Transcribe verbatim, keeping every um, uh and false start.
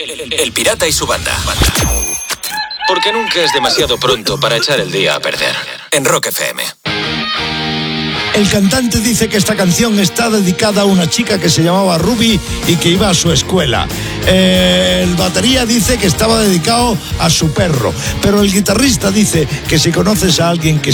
El Pirata y su banda. Porque nunca es demasiado pronto para echar el día a perder. En Rock F M. El cantante dice que esta canción está dedicada a una chica que se llamaba Ruby y que iba a su escuela. Eh, el batería dice que estaba dedicado a su perro, pero el guitarrista dice que si conoces a alguien que